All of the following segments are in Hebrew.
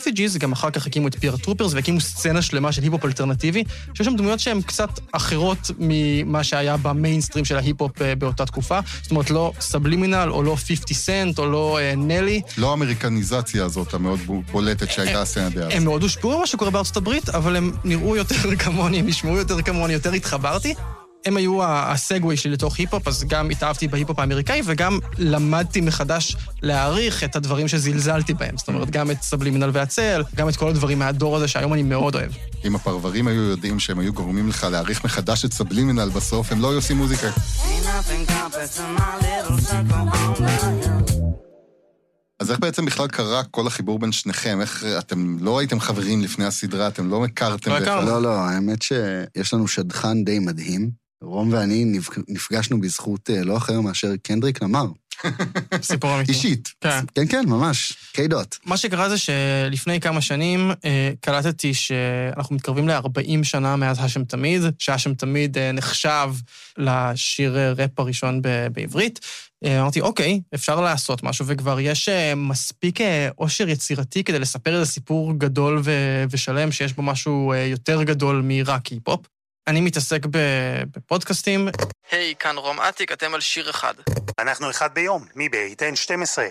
רפיג'יז, גם אחר כך הקימו את פייר טרופרס, והקימו סצנה שלמה של היפ-הופ אלטרנטיבי, שיש שם דמויות שהן קצת אחרות ממה שהיה במיינסטרים של ההיפ-הופ באותה תקופה. זאת אומרת, לא סבלימינל, או לא 50 סנט, או לא נלי. לא האמריקניזציה הזאת המאוד בולטת שהייתה הסצנה דאז. הם מאוד הושפעו מה שקורה בארצות הברית, אבל הם נראו יותר כמוני, הם נשמעו יותר כמוני, יותר התחברתי. הם היו הסגווי שלי לתוך היפ-הופ, אז גם התאהבתי בהיפ-הופ האמריקאי, וגם למדתי מחדש להעריך את הדברים שזלזלתי בהם. זאת אומרת, גם את סבלימינל והצל, גם את כל הדברים מהדור הזה שהיום אני מאוד אוהב. אם הפרברים היו יודעים שהם היו גורמים לך להעריך מחדש את סבלימינל בסוף, הם לא היו עושים מוזיקה. אז איך בעצם בכלל קרה כל החיבור בין שניכם? איך אתם לא הייתם חברים לפני הסדרה, אתם לא מכרתם? לא, האמת שיש לנו שדכן די מדהים. רום ואני נפגשנו בזכות לא אחר מאשר קנדריק למר. סיפור אמיתי. אישית. כן, ממש. קידות. מה שקרה זה שלפני כמה שנים קלטתי שאנחנו מתקרבים ל-40 שנה מאז השם תמיד, שהשם תמיד נחשב לשיר רפ הראשון בעברית. אמרתי, אוקיי, אפשר לעשות משהו, וכבר יש מספיק עושר יצירתי כדי לספר איזה סיפור גדול ושלם, שיש בו משהו יותר גדול מרק היפ-הופ. אני מתעסק בפודקאסטים. היי, כאן רום עתיק, אתם על שיר אחד. אנחנו אחד ביום, מבעיתן 12.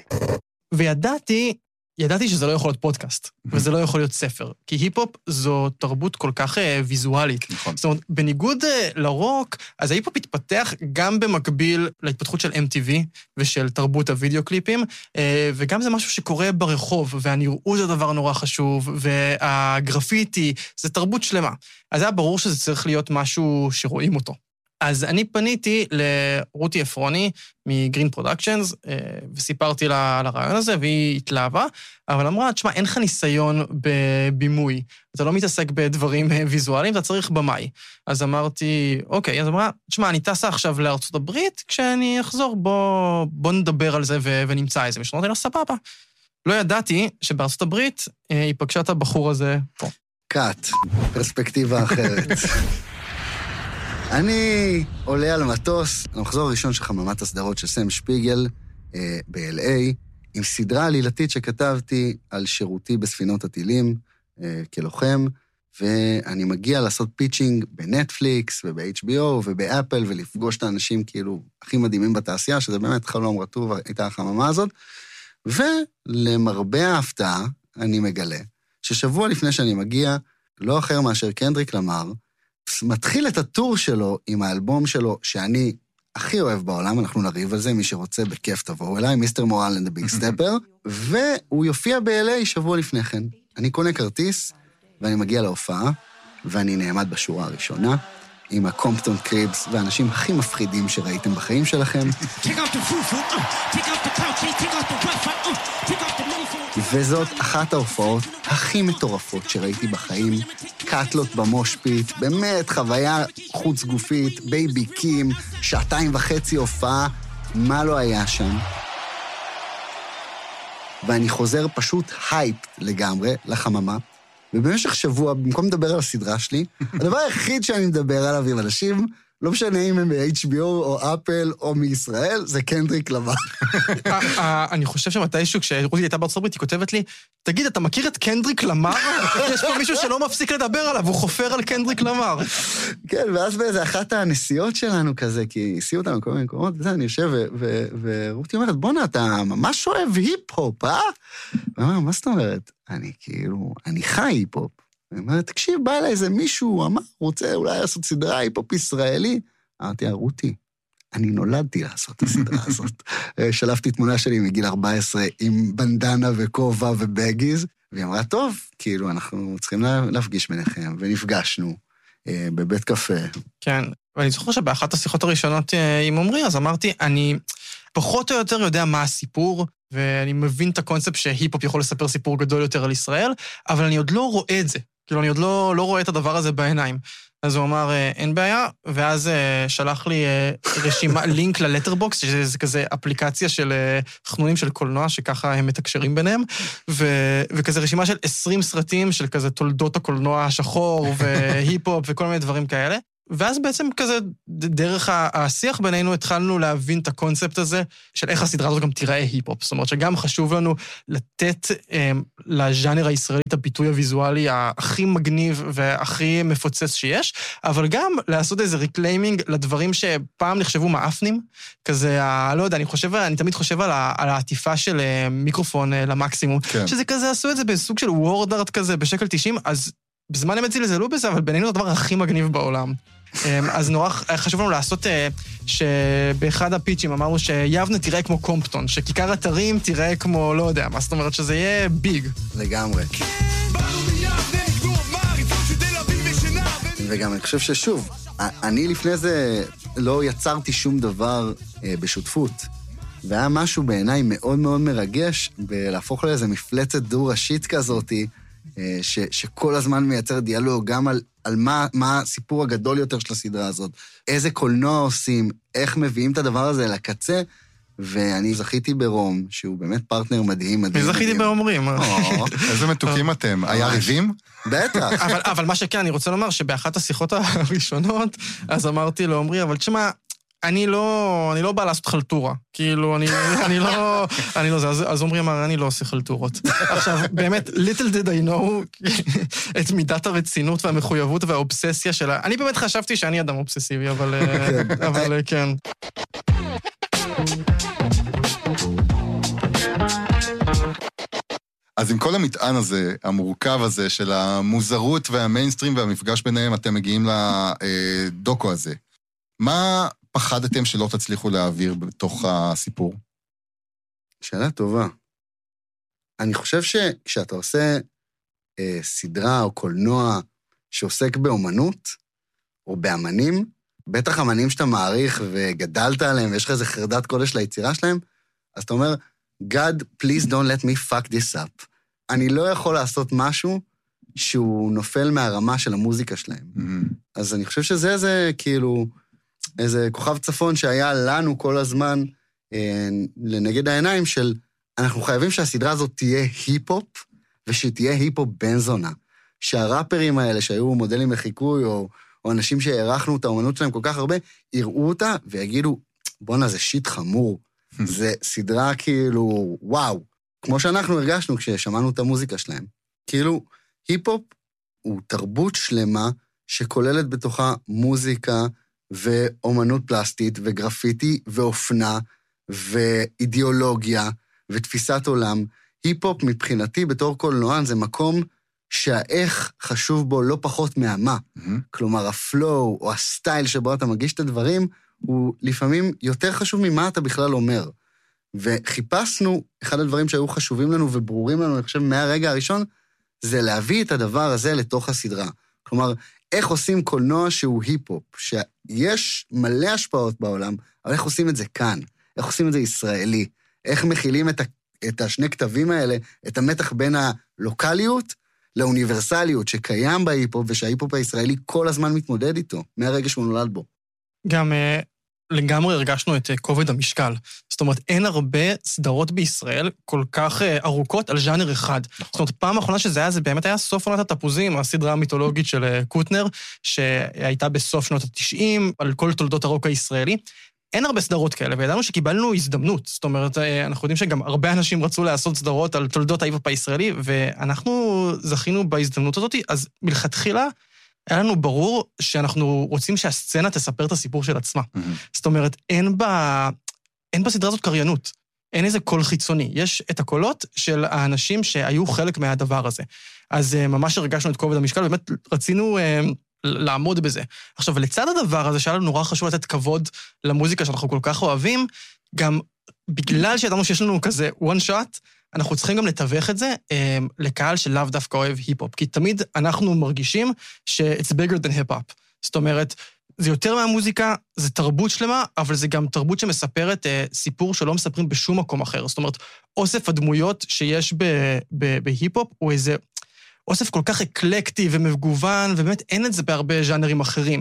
ידעתי שזה לא יכול להיות פודקאסט, וזה לא יכול להיות ספר, כי היפ-הופ זו תרבות כל כך ויזואלית. נכון. זאת אומרת, בניגוד לרוק, אז ההיפ-הופ התפתח גם במקביל להתפתחות של MTV ושל תרבות הוידאו קליפים, וגם זה משהו שקורה ברחוב, והנראות זה דבר נורא חשוב, והגרפיטי, זה תרבות שלמה. אז היה ברור שזה צריך להיות משהו שרואים אותו. אז אני פניתי לרותי אפרוני מגרין פרודקשנס, וסיפרתי לה על הרעיון הזה, והיא התלהבה, אבל אמרה, תשמע, אין לך ניסיון בבימוי, אתה לא מתעסק בדברים ויזואליים, אתה צריך במאי. אז אמרתי, אוקיי, אז אמרה, תשמע, אני טסה עכשיו לארצות הברית, כשאני אחזור, בוא נדבר על זה ונמצא איזה משהו. אמרתי לה, סבבה. לא ידעתי שבארצות הברית היא פגשה את הבחור הזה פה. קאט, פרספקטיבה אחרת. אני עולה על מטוס, המחזור הראשון של חממת הסדרות של סם שפיגל ב-LA, עם סדרה עלילתית שכתבתי על שירותי בספינות הטילים כלוחם, ואני מגיע לעשות פיצ'ינג בנטפליקס וב-HBO ובאפל, ולפגוש את האנשים כאילו הכי מדהימים בתעשייה, שזה באמת חלום רטוב, הייתה החממה הזאת, ולמרבה ההפתעה אני מגלה, ששבוע לפני שאני מגיע, לא אחר מאשר קנדריק למר, מתחיל את הטור שלו עם האלבום שלו, שאני הכי אוהב בעולם, אנחנו נריב על זה, מי שרוצה בכיף תבואו אליי, מיסטר מורל and the Big Stepper, והוא יופיע ב-LA שבוע לפני כן. אני קונה כרטיס, ואני מגיע להופעה, ואני נעמד בשורה הראשונה, עם הקומפטון קריבס, והאנשים הכי מפחידים שראיתם בחיים שלכם. וזאת אחת ההופעות הכי מטורפות שראיתי בחיים, קאטלות במושפית, באמת חוויה חוץ גופית, בייבי קים, 2.5 הופעה, מה לא היה שם? ואני חוזר פשוט הייפ לגמרי לחממה, ובמשך שבוע, במקום לדבר על הסדרה שלי, הדבר היחיד שאני מדבר עליו עם אנשים, לא משנה אם הם מ-HBO או אפל או מישראל, זה קנדריק למר. אני חושב שמתישהו, כשרותי הייתה בארצות הברית, היא כותבת לי, תגיד, אתה מכיר את קנדריק למר? יש פה מישהו שלא מפסיק לדבר עליו, הוא חופר על קנדריק למר. כן, ואז באיזה אחת הנסיעות שלנו כזה, כי הסיעו אותנו כל מיני מקומות, וזה, אני יושב, ורותי אומרת, בונה, אתה ממש אוהב היפ-הופ, אה? ואומר, מה זאת אומרת? אני חי היפ-הופ. אני אומרת, תקשיב, בא אליי איזה מישהו, אמר, רוצה אולי לעשות סדרה היפ-הופ ישראלי. אמרתי, רותי, אני נולדתי לעשות את הסדרה הזאת. שלפתי תמונה שלי מגיל 14 עם בנדנה וכובע ובגיז, והיא אמרה, טוב, כאילו, אנחנו צריכים להפגיש ביניכם, ונפגשנו בבית קפה. כן, ואני זוכר שבאחת השיחות הראשונות עם עומרי, אז אמרתי, אני פחות או יותר יודע מה הסיפור, ואני מבין את הקונספט שהיפ-הופ יכול לספר סיפור גדול יותר על ישראל, אבל אני עוד לא רואה את זה. כאילו, אני עוד לא רואה את הדבר הזה בעיניים. אז הוא אמר, אין בעיה, ואז שלח לי רשימה, לינק ללטרבוקס, שזה כזה אפליקציה של חנונים של קולנוע, שככה הם מתקשרים ביניהם, וכזה רשימה של 20 סרטים של כזה תולדות הקולנוע השחור, והיפ-הופ וכל מיני דברים כאלה. ואז בעצם כזה, דרך השיח בינינו, התחלנו להבין את הקונספט הזה, של איך הסדרה הזאת גם תיראה היפ-הופ. זאת אומרת שגם חשוב לנו לתת לז'אנר הישראלי את הביטוי הוויזואלי הכי מגניב והכי מפוצץ שיש, אבל גם לעשות איזה ריקליימינג לדברים שפעם נחשבו מאפנים, כזה, לא יודע, אני תמיד חושב על העטיפה של מיקרופון למקסימום, כן. שזה כזה, עשו את זה בסוג של וורד ארט כזה, בשקל 90, אז בזמן אמת זלזלו בזה, אבל בינינו הדבר הכי מגניב בעולם. אז נורא חשוב לנו לעשות שבאחד הפיצ'ים אמרנו שיבנה תראה כמו קומפטון, שכיכר אתרים תראה כמו, לא יודע, מה זאת אומרת שזה יהיה ביג. לגמרי. וגם אני חושב ששוב, אני לפני זה לא יצרתי שום דבר בשותפות, והיה משהו בעיניי מאוד מאוד מרגש בלהפוך לאיזה מפלצת דו-ראשית כזאת, שכל הזמן מייצר דיאלוג גם על מה הסיפור הגדול יותר של הסדרה הזאת, איזה קולנוע עושים, איך מביאים את הדבר הזה לקצה, ואני זכיתי ברום, שהוא באמת פרטנר מדהים. אני זכיתי בעומרים. איזה מתוקים אתם? היה ריבים? בטח. אבל מה שכן, אני רוצה לומר שבאחת השיחות הראשונות, אז אמרתי לו, עומרי, אבל תשמע, אני לא בא לעשות חלטורה. כאילו, אני לא זה. אז עומרי אמר, אני לא עושה חלטורות. עכשיו, באמת, little did I know את מידת הרצינות והמחויבות והאובססיה שלה. אני באמת חשבתי שאני אדם אובססיבי, אבל כן. אז עם כל המטען הזה, המורכב הזה, של המוזרות והמיינסטרים והמפגש ביניהם, אתם מגיעים לדוקו הזה. מה פחדתם שלא תצליחו להעביר בתוך הסיפור? שאלה טובה. אני חושב שכשאתה עושה סדרה או קולנוע שעוסק באומנות, או באמנים, בטח אמנים שאתה מעריך וגדלת עליהם, ויש לך איזה חרדת קודש ליצירה שלהם, אז אתה אומר, God, please don't let me fuck this up. אני לא יכול לעשות משהו שהוא נופל מהרמה של המוזיקה שלהם. אז אני חושב שזה כאילו, איזה כוכב צפון שהיה לנו כל הזמן לנגד העיניים של, אנחנו חייבים שהסדרה הזאת תהיה היפ-הופ, ושתהיה היפ-הופ בן זונה. שהראפרים האלה שהיו מודלים לחיקוי, או אנשים שהערכנו את האומנות שלהם כל כך הרבה, יראו אותה ויגידו, בונה, זה שיט חמור. זה סדרה כאילו, וואו. כמו שאנחנו הרגשנו כששמענו את המוזיקה שלהם. כאילו, היפ-הופ הוא תרבות שלמה שכוללת בתוכה מוזיקה ואומנות פלסטית וגרפיטי ואופנה ואידיאולוגיה ותפיסת עולם. היפ-הופ מבחינתי בתור קולנוען זה מקום שהאיך חשוב בו לא פחות מהמה. כלומר, הפלואו או הסטייל שבו אתה מגיש את הדברים, הוא לפעמים יותר חשוב ממה אתה בכלל אומר. וחיפשנו, אחד הדברים שהיו חשובים לנו וברורים לנו, אני חושב, מהרגע הראשון, זה להביא את הדבר הזה לתוך הסדרה. כלומר, איך עושים קולנוע שהוא היפ-הופ, שיש מלא השפעות בעולם, אבל איך עושים את זה כאן? איך עושים את זה ישראלי? איך מכילים את השני כתבים האלה, את המתח בין הלוקליות לאוניברסליות שקיים בהיפ-הופ, ושההיפ-הופ הישראלי כל הזמן מתמודד איתו, מהרגע שהוא נולד בו. גם לגמרי הרגשנו את כובד המשקל. זאת אומרת, אין הרבה סדרות בישראל כל כך ארוכות על ז'אנר אחד. זאת אומרת, פעם האחרונה שזה היה, זה באמת היה סוף עונת התפוזים, הסדרה המיתולוגית של קוטנר, שהייתה בסוף שנות ה-90, על כל תולדות הרוק הישראלי. אין הרבה סדרות כאלה, וידענו שקיבלנו הזדמנות. זאת אומרת, אנחנו יודעים שגם הרבה אנשים רצו לעשות סדרות על תולדות ההיפ-הופ הישראלי, ואנחנו זכינו בהזדמנות הזאת, אז מלכתחילה, היה לנו ברור שאנחנו רוצים שהסצנה תספר את הסיפור של עצמה. זאת אומרת, אין בסדרה הזאת קריינות. אין איזה קול חיצוני. יש את הקולות של האנשים שהיו חלק מהדבר הזה. אז ממש הרגשנו את כובד המשקל, ובאמת רצינו לעמוד בזה. עכשיו, לצד הדבר הזה, שהיה לנו נורא חשוב לתת כבוד למוזיקה שאנחנו כל כך אוהבים, גם בגלל שידענו שיש לנו כזה one shot, אנחנו צריכים גם לתווך את זה לקהל שלאו דווקא אוהב היפ-הופ, כי תמיד אנחנו מרגישים ש-it's bigger than hip-hop. זאת אומרת, זה יותר מהמוזיקה, זה תרבות שלמה, אבל זה גם תרבות שמספרת סיפור שלא מספרים בשום מקום אחר. זאת אומרת, אוסף הדמויות שיש בהיפ-הופ הוא איזה אוסף כל כך אקלקטי ומגוון, ובאמת אין את זה בהרבה ז'אנרים אחרים.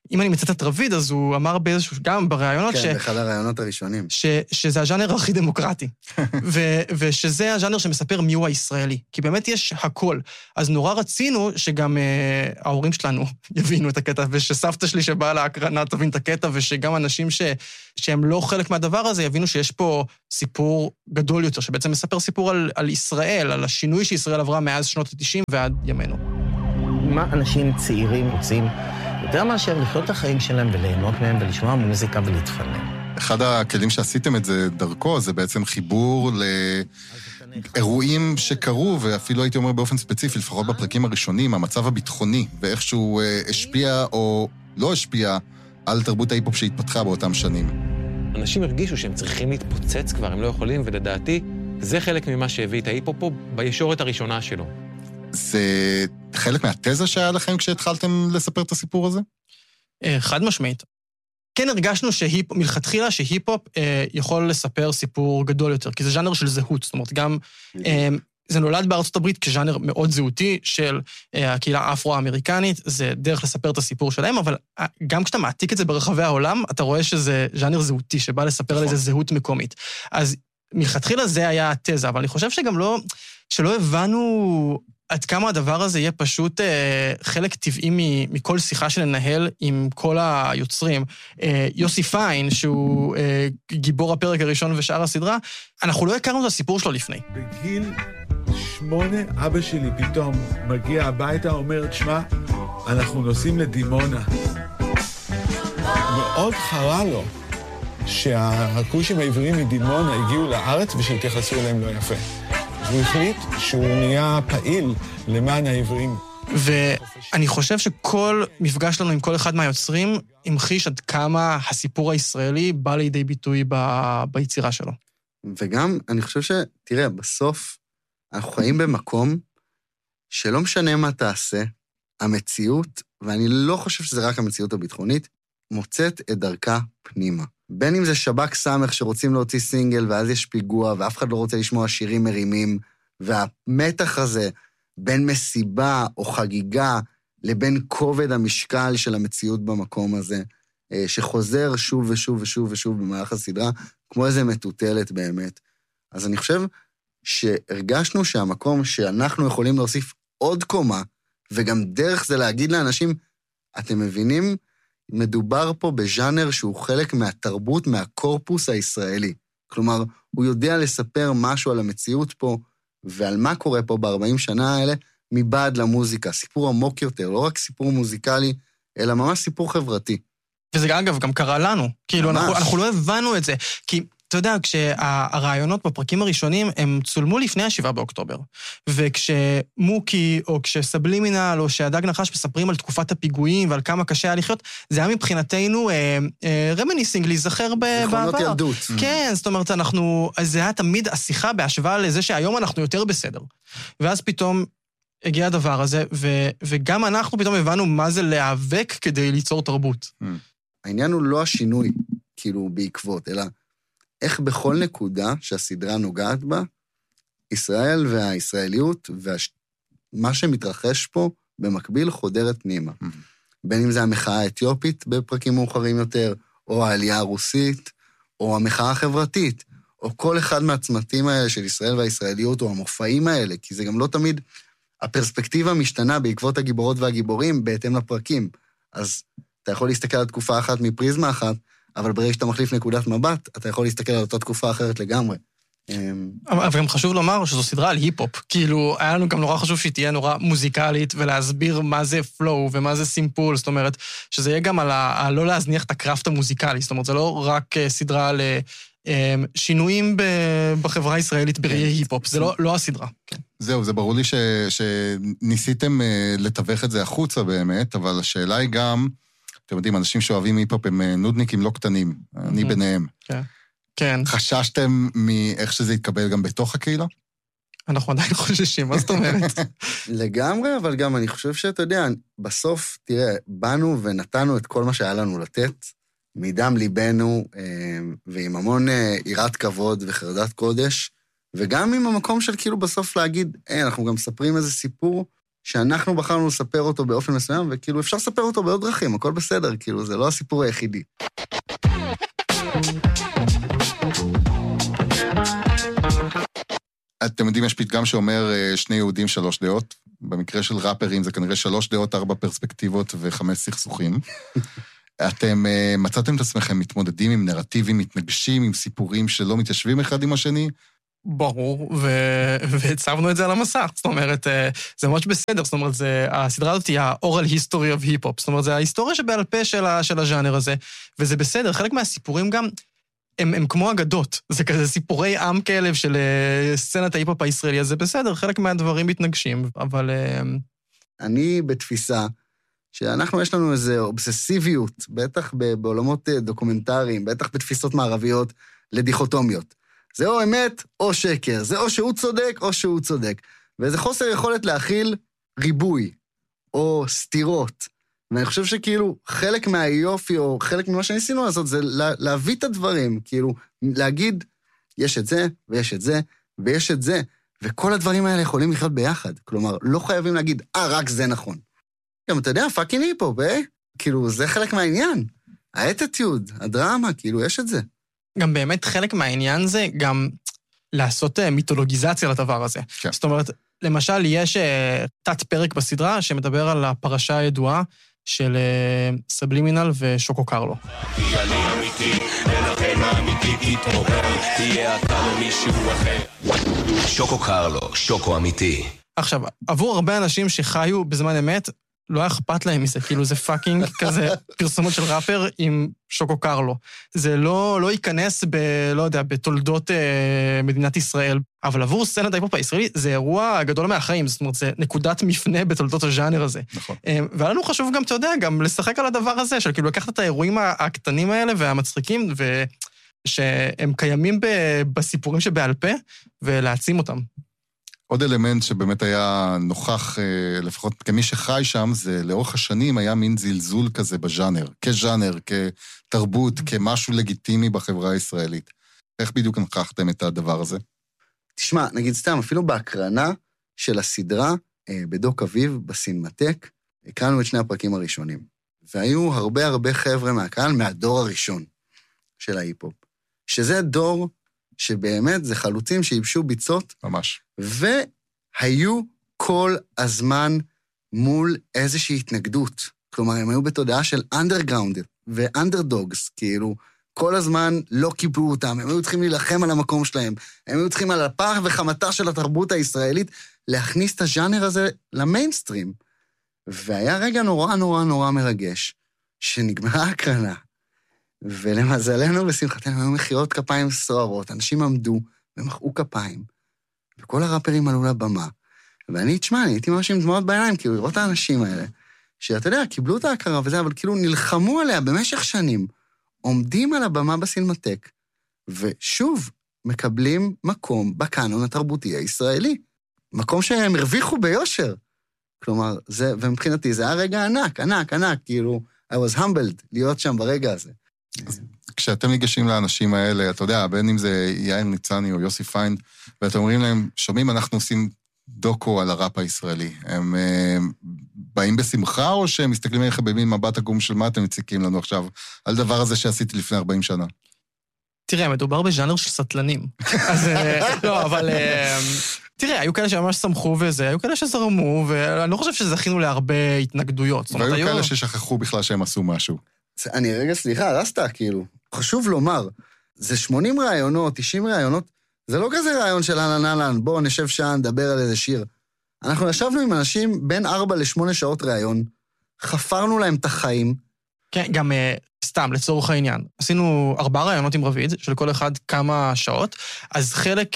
אם אני מצטט את רביד, אז הוא אמר באיזשהו, גם בראיונות, כן, באחד הראיונות הראשונים. שזה הז'אנר הכי דמוקרטי, ושזה הז'אנר שמספר מי הוא הישראלי, כי באמת יש הכל. אז נורא רצינו שגם ההורים שלנו יבינו את הקטע, ושסבתא שלי שבאה להקרנה תבין את הקטע, ושגם אנשים שהם לא חלק מהדבר הזה, יבינו שיש פה סיפור גדול יותר, שבעצם מספר סיפור על ישראל, על השינוי שישראל עברה מאז שנות ה-90 ועד ימינו. מה אנשים צעירים רוצים יותר מאשר לחיות את החיים שלהם וליהנות מהם ולשמוע מוזיקה ולהתפנן. אחד הכלים שעשיתם את זה דרכו, זה בעצם חיבור לאירועים שקרו, ואפילו הייתי אומר באופן ספציפי, לפחות בפרקים הראשונים, המצב הביטחוני, ואיכשהו השפיע או לא השפיע על תרבות ההיפ-הופ שהתפתחה באותם שנים. אנשים הרגישו שהם צריכים להתפוצץ כבר, הם לא יכולים, ולדעתי, זה חלק ממה שהביא את ההיפ-הופ פה בישורת הראשונה שלו. זה חלק מהתזה שהיה לכם כשהתחלתם לספר את הסיפור הזה? חד משמעית. כן הרגשנו מלכתחילה שהיפ-הופ יכול לספר סיפור גדול יותר, כי זה ז'אנר של זהות, זאת אומרת, גם זה נולד בארצות הברית כז'אנר מאוד זהותי של הקהילה האפרו-אמריקנית, זה דרך לספר את הסיפור שלהם, אבל גם כשאתה מעתיק את זה ברחבי העולם, אתה רואה שזה ז'אנר זהותי, שבא לספר על איזה זהות מקומית. אז מלכתחילה זה היה התזה, אבל אני חושב שגם שלא הבנו עד כמה הדבר הזה יהיה פשוט חלק טבעי מכל שיחה שננהל עם כל היוצרים. יוסי פיין, שהוא גיבור הפרק הראשון ושאר הסדרה, אנחנו לא הכרנו את הסיפור שלו לפני. בגיל 8, אבא שלי פתאום מגיע הביתה, אומר, תשמע, אנחנו נוסעים לדימונה. מאוד חרה לו שהכושים העבריים מדימונה הגיעו לארץ ושהתייחסו אליהם לא יפה. הוא החליט שהוא נהיה פעיל למען העברים. ואני חושב שכל מפגש שלנו עם כל אחד מהיוצרים המחיש עד כמה הסיפור הישראלי בא לידי ביטוי ביצירה שלו. וגם, אני חושב תראה, בסוף אנחנו חיים במקום שלא משנה מה תעשה, המציאות, ואני לא חושב שזה רק המציאות הביטחונית, מוצאת את דרכה פנימה. בין אם זה שב"כ סמך שרוצים להוציא סינגל, ואז יש פיגוע, ואף אחד לא רוצה לשמוע שירים מרימים, והמתח הזה בין מסיבה או חגיגה, לבין כובד המשקל של המציאות במקום הזה, שחוזר שוב ושוב ושוב ושוב במהלך הסדרה, כמו איזה מטוטלת באמת. אז אני חושב שהרגשנו שהמקום שאנחנו יכולים להוסיף עוד קומה, וגם דרך זה להגיד לאנשים, אתם מבינים? מדובר פה בז'אנר שהוא חלק מהתרבות, מהקורפוס הישראלי. כלומר, הוא יודע לספר משהו על המציאות פה, ועל מה קורה פה ב-40 שנה האלה, מבעד למוזיקה. סיפור עמוק יותר, לא רק סיפור מוזיקלי, אלא ממש סיפור חברתי. וזה אגב גם קרה לנו. כאילו, אנחנו לא הבנו את זה. כי, אתה יודע, כשהרעיונות בפרקים הראשונים, הם צולמו לפני ה7 באוקטובר. וכשמוקי, או כשסבלימינל, או שהדג נחש מספרים על תקופת הפיגועים, ועל כמה קשה היה לחיות, זה היה מבחינתנו רמיניסינג, להיזכר בעבר. זכרונות ילדות. כן, זאת אומרת, זה היה תמיד השיחה בהשוואה לזה שהיום אנחנו יותר בסדר. ואז פתאום הגיע הדבר הזה, וגם אנחנו פתאום הבנו מה זה להיאבק כדי ליצור תרבות. העניין הוא לא השינוי, כאילו, בעקבות, אלא איך בכל נקודה שהסדרה נוגעת בה, ישראל והישראליות, ומה שמתרחש פה במקביל חודרת פנימה. בין אם זה המחאה האתיופית בפרקים מאוחרים יותר, או העלייה הרוסית, או המחאה החברתית, או כל אחד מהצמתים האלה של ישראל והישראליות, או המופעים האלה, כי זה גם לא תמיד, הפרספקטיבה משתנה בעקבות הגיבורות והגיבורים בהתאם לפרקים. אז אתה יכול להסתכל על תקופה אחת מפריזמה אחת, אבל ברגע שאתה מחליף נקודת מבט, אתה יכול להסתכל על אותה תקופה אחרת לגמרי. אבל גם חשוב לומר שזו סדרה על היפ-הופ. כאילו, היה לנו גם נורא חשוב שהיא תהיה נורא מוזיקלית, ולהסביר מה זה פלואו ומה זה סימפול, זאת אומרת, שזה יהיה גם על לא להזניח את הקראפט המוזיקלי, זאת אומרת, זה לא רק סדרה על שינויים בחברה הישראלית בראי היפ-הופ, זה לא הסדרה. זהו, זה ברור לי שניסיתם לתווך את זה החוצה באמת, אבל השאלה היא גם, אתם יודעים, אנשים שאוהבים היפ-הופ הם נודניקים לא קטנים, אני ביניהם. כן. חששתם מאיך שזה יתקבל גם בתוך הקהילה? אנחנו עדיין חוששים, מה זאת אומרת? לגמרי, אבל גם אני חושב שאתה יודע, בסוף, תראה, באנו ונתנו את כל מה שהיה לנו לתת, מדם ליבנו, ועם המון יראת כבוד וחרדת קודש, וגם עם המקום של כאילו בסוף להגיד, אנחנו גם מספרים איזה סיפור שאנחנו בחרנו לספר אותו באופן מסוים, וכאילו אפשר לספר אותו בעוד דרכים, הכל בסדר, כאילו זה לא הסיפור היחידי. אתם יודעים, יש פתגם שאומר 2 יהודים 3 דעות. במקרה של ראפרים זה כנראה 3 דעות, 4 פרספקטיבות ו5 סכסוכים. אתם מצאתם את עצמכם מתמודדים עם נרטיבים, מתנגשים עם סיפורים שלא מתיישבים אחד עם השני? ברור, והצבנו את זה על המסך. זאת אומרת, זה ממש בסדר. זאת אומרת, הסדרה הזאת היא ה-oral history of hip-hop. זאת אומרת, זה ההיסטוריה שבעל פה של הז'אנר הזה, וזה בסדר. חלק מהסיפורים גם, הם כמו אגדות. זה כזה סיפורי עם כאלב של סצנת ההיפ-הופ הישראלי, אז זה בסדר. חלק מהדברים מתנגשים, אבל... אני בתפיסה שאנחנו יש לנו איזו אובססיביות, בטח בעולמות דוקומנטריים, בטח בתפיסות מערביות לדיכוטומיות. זה או אמת או שקר, זה או שהוא צודק או שהוא צודק. וזה חוסר יכולת להכיל ריבוי או סתירות. ואני חושב שכאילו חלק מהיופי או חלק ממה שניסינו לעשות זה להביא את הדברים, כאילו להגיד יש את זה ויש את זה ויש את זה, וכל הדברים האלה יכולים לחיות ביחד. כלומר, לא חייבים להגיד, רק זה נכון. גם אתה יודע, פאקינג היפ-הופ, כאילו זה חלק מהעניין. האטיטיוד, הדרמה, כאילו יש את זה. גם באמת חלק מהעניין זה גם לעשות מיתולוגיזציה לדבר הזה. כן. זאת אומרת, למשל, יש תת פרק בסדרה שמדבר על הפרשה הידועה של סבלימינל ושוקו קרלו. שוקו קרלו, שוקו אמיתי. עכשיו, עבור הרבה אנשים שחיו בזמן אמת, לא היה אכפת להם מזה, כאילו זה פאקינג כזה פרסומות של ראפר עם שוקו קרלו. זה לא ייכנס לא יודע, בתולדות מדינת ישראל, אבל עבור סצנת ההיפ-הופ הישראלי זה אירוע גדול מהחיים, זאת אומרת, זה נקודת מפנה בתולדות הז'אנר הזה. נכון. ולנו חשוב גם, אתה יודע, גם לשחק על הדבר הזה, של כאילו לקחת את האירועים הקטנים האלה והמצחיקים, שהם קיימים בסיפורים שבעל פה, ולהעצים אותם. עוד אלמנט שבאמת היה נוכח, לפחות כמי שחי שם, זה לאורך השנים היה מין זלזול כזה בז'אנר, כז'אנר, כתרבות, כמשהו לגיטימי בחברה הישראלית. איך בדיוק נוכחתם את הדבר הזה? תשמע, נגיד סתם, אפילו בהקרנה של הסדרה, בדוק אביב, בסינמטק, הקראנו את 2 הפרקים הראשונים. והיו הרבה חבר'ה מהקהל, מהדור הראשון של ההיפ-הופ. שזה דור שבאמת זה חלוצים שיבשו ביצות. ממש. והיו כל הזמן מול איזושהי התנגדות. כלומר, הם היו בתודעה של אנדרגראונד ואנדרדוגס, כאילו, כל הזמן לא קיבלו אותם, הם היו צריכים להילחם על המקום שלהם, הם היו צריכים על הפח וחמתה של התרבות הישראלית, להכניס את הז'אנר הזה למיינסטרים. והיה רגע נורא מרגש, שנגמרה הקרנה, ולמזלנו ושמחתנו היו מחיאות כפיים סוערות, אנשים עמדו ומחאו כפיים, וכל הראפרים עלו לבמה, ואני, תשמע, אני הייתי ממש עם דמעות בעיניים, כאילו לראות את האנשים האלה, שאתה יודע, קיבלו את ההכרה וזה, אבל כאילו נלחמו עליה במשך שנים, עומדים על הבמה בסינמטק, ושוב מקבלים מקום בקאנון התרבותי הישראלי, מקום שהם הרוויחו ביושר. כלומר, זה, ומבחינתי זה היה רגע ענק, כאילו, I was humbled להיות שם ברגע הזה. כשאתם ניגשים לאנשים האלה, אתה יודע, בין אם זה יאיר ניצני או יוסי פיינד, ואתם אומרים להם, שומעים, אנחנו עושים דוקו על הראפ הישראלי. הם באים בשמחה, או שהם מסתכלים עליכם במין מבט עגום של מה אתם מציקים לנו עכשיו, על דבר הזה שעשיתי לפני 40 שנה? תראה, מדובר בז'אנר של סטלנים. אז לא, אבל... תראה, היו כאלה שממש שמחו וזה, היו כאלה שזרמו, ואני לא חושב שזכינו להרבה התנגדויות. והיו כאלה ששכחו בכלל שהם עשו משהו. אני רגע, סליחה, רסתה, כאילו. חשוב לומר, זה 80 רעיונות, 90 רעיונות, זה לא כזה רעיון של אהלן, בואו נשב שעה, נדבר על איזה שיר. אנחנו ישבנו עם אנשים בין 4 ל-8 שעות רעיון, חפרנו להם את החיים. כן, גם סתם, לצורך העניין. עשינו 4 רעיונות עם רביד, של כל אחד כמה שעות, אז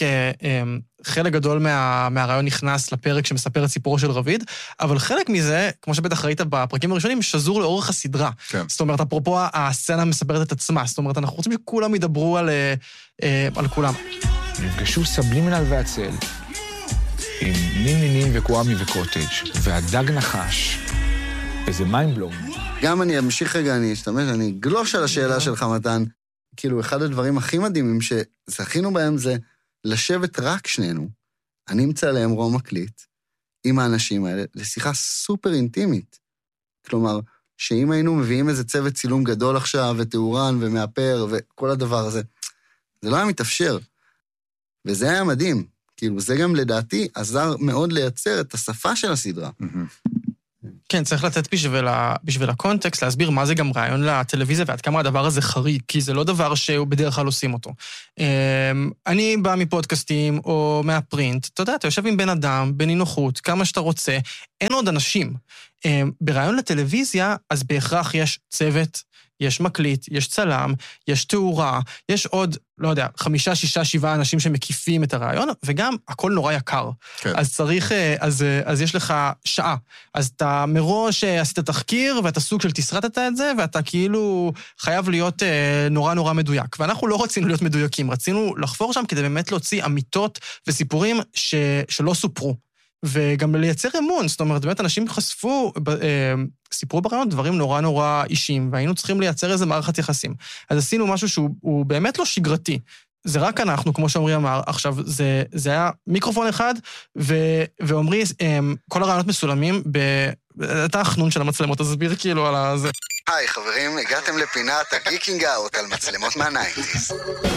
חלק גדול מהרעיון נכנס לפרק שמספר את סיפורו של רביד, אבל חלק מזה, כמו שבטח ראית בפרקים הראשונים, שזור לאורך הסדרה. כן. זאת אומרת, אפרופו הסצנה מספרת את עצמה, זאת אומרת, אנחנו רוצים שכולם ידברו על כולם. נפגשו סבלימינל והצל, עם נינים וקוואמי וקוטג' והדג נחש, איזה מיינדבלום. גם אני אמשיך רגע, אני גלוש על השאלה שלך, מתן. כאילו, אחד הדברים הכי מדהימים שזכינו בהם זה לשבת רק שנינו. אני אמצא להם רום מקליט, עם האנשים האלה לשיחה סופר אינטימית. כלומר, שאם היינו מביאים איזה צוות צילום גדול עכשיו, ותאורן ומאפר וכל הדבר הזה, זה לא היה מתאפשר. וזה היה מדהים. כאילו, זה גם לדעתי עזר מאוד לייצר את השפה של הסדרה. כן, צריך לתת בשביל הקונטקסט, להסביר מה זה גם רעיון לטלוויזיה, ועד כמה הדבר הזה חריג, כי זה לא דבר שהוא בדרך כלל עושים אותו. אני בא מפודקאסטים או מהפרינט, אתה יודע, אתה יושב עם בן אדם, בנינוחות, כמה שאתה רוצה, אין עוד אנשים. ברעיון לטלוויזיה, אז בהכרח יש צוות, יש מקליט, יש צלם, יש תאורה, יש עוד, לא יודע, 5, 6, 7 אנשים שמקיפים את הרעיון, וגם הכל נורא יקר. כן. אז צריך, אז יש לך שעה. אז אתה מראש עשית תחקיר, ואתה סוג של תסרטת את זה, ואתה כאילו חייב להיות נורא נורא מדויק. ואנחנו לא רצינו להיות מדויקים, רצינו לחפור שם כדי באמת להוציא אמיתות וסיפורים שלא סופרו. וגם לייצר אמון, זאת אומרת, באמת אנשים חשפו, סיפרו ברעיון דברים נורא נורא אישיים, והיינו צריכים לייצר איזה מערכת יחסים. אז עשינו משהו שהוא באמת לא שגרתי. זה רק אנחנו, כמו שעומרי אמר, עכשיו, זה היה מיקרופון אחד, ועומרי, כל הרעיונות מסולמים אתה החנון של המצלמות, תסביר כאילו על זה. היי חברים, הגעתם לפינת הגיקינג אאוט על מצלמות מה-90s.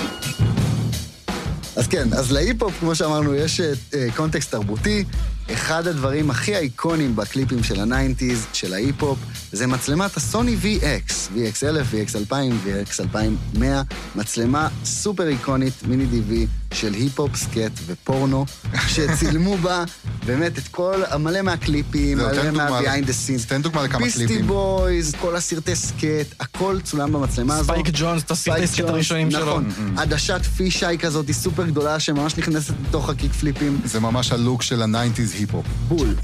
אז כן, אז להיפ-הופ, כמו שאמרנו, יש קונטקסט תרבותי. אחד הדברים הכי אייקונים בקליפים של ה-90s, של ההיפ-הופ, זה מצלמת הסוני VX, VX1000, VX2000, VX2100, מצלמה סופר איקונית, מיני DV, של היפ-הופ, סקט ופורנו, שצילמו בה באמת את כל, מלא מהקליפים, מלא מה-behind the scenes. תן דוגמה לכמה קליפים. ביסטי בויז, כל הסרטי סקט, הכל צולם במצלמה הזו. ספייק ג'ונס, את הסרטי סקט הראשונים שלו. נכון, עדשת פישי כזאת, היא סופר גדולה, שממש נכנסת לתוך הקיק פליפים. זה ממש הלוק של ה-90s היפ-הופ. בול.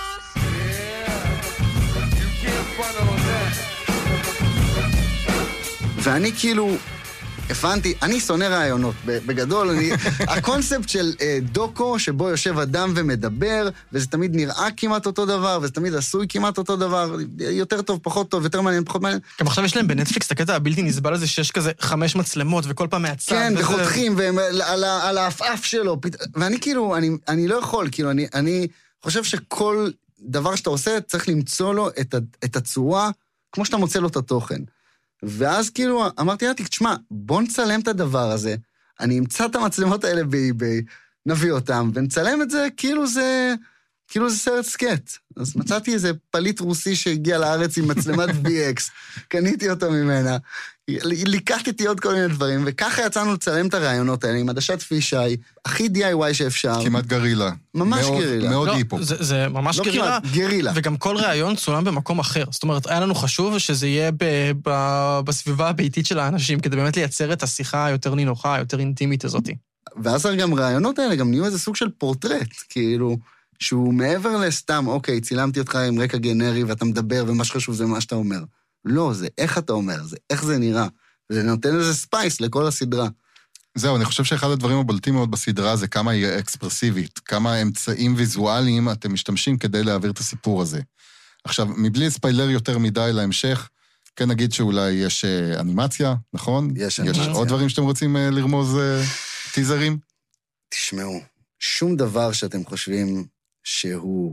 ואני כאילו, הבנתי, אני שונא רעיונות, בגדול, הקונספט של דוקו, שבו יושב אדם ומדבר, וזה תמיד נראה כמעט אותו דבר, וזה תמיד עשוי כמעט אותו דבר, יותר טוב, פחות טוב, יותר מעניין, פחות מעניין. גם עכשיו יש להם בנטפליקס, את הקטע הבלתי נסבל הזה, שיש כזה 5 מצלמות, וכל פעם מהצד. כן, וחותכים, על האף שלו, ואני כאילו, אני לא יכול, כאילו, אני חושב שכל דבר שאתה עושה, צריך למצוא לו את הצורה, כמו שאתה מוצא לו את התוכן. ואז כאילו אמרתי לה, תשמע, בוא נצלם את הדבר הזה, אני אמצא את המצלמות האלה באי-ביי, נביא אותם, ונצלם את זה כאילו זה סרט סקט. אז מצאתי איזה פליט רוסי שהגיע לארץ עם מצלמת VX, קניתי אותו ממנה, ליקטתי עוד כל מיני דברים, וככה יצאנו לצלם את הרעיונות האלה, עם עדשת פישי, הכי DIY שאפשר. כמעט גרילה. ממש גרילה. מאוד היפו. זה ממש גרילה. גרילה. וגם כל רעיון צולם במקום אחר. זאת אומרת, היה לנו חשוב שזה יהיה בסביבה הביתית של האנשים, כדי באמת לייצר את השיחה היותר נינוחה, היותר אינטימית הזאת. ואז גם רעיונות האלה גם נהיו איזה סוג של פורטרט, כאילו, שהוא מעבר לסתם, אוקיי, צילמתי אותך עם רקע גנרי, ואתה מדבר, ומה שחשוב זה מה שאתה אומר. לא, זה איך אתה אומר, זה איך זה נראה. וזה נותן איזה ספייס לכל הסדרה. זהו, אני חושב שאחד הדברים הבולטים מאוד בסדרה זה כמה היא אקספרסיבית, כמה אמצעים ויזואליים אתם משתמשים כדי להעביר את הסיפור הזה. עכשיו, מבלי ספיילר יותר מדי להמשך, כן נגיד שאולי יש אנימציה, נכון? יש אנימציה. יש עוד דברים שאתם רוצים לרמוז טיזרים? תשמעו, שום דבר שאתם חושבים שהוא